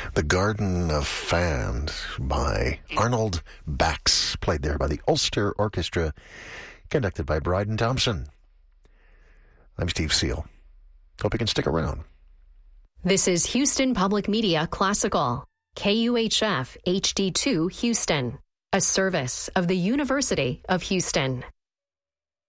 The Garden of Fans by Arnold Bax, played there by the Ulster Orchestra, conducted by Bryden Thompson. I'm Steve Seal. Hope you can stick around. This is Houston Public Media Classical, KUHF HD2 Houston, a service of the University of Houston.